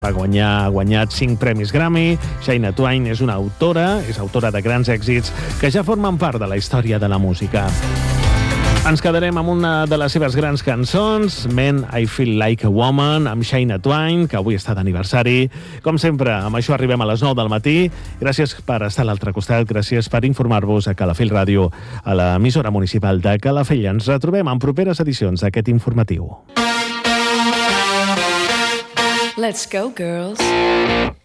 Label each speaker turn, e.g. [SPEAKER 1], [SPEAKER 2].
[SPEAKER 1] Ha guanyat 5 premis Grammy. Shania Twain és una autora, és autora de grans èxits que ja formen part de la història de la música. Ens quedarem amb una de les seves grans cançons, Man, I Feel Like a Woman, amb Shania Twain, que avui està d'aniversari. Com sempre, amb això arribem a les 9 del matí. Gràcies per estar a l'altre costat, gràcies per informar-vos a Calafell Ràdio, a l'emissora municipal de Calafell. Ens retrobem en properes edicions d'aquest informatiu.
[SPEAKER 2] Let's go, girls.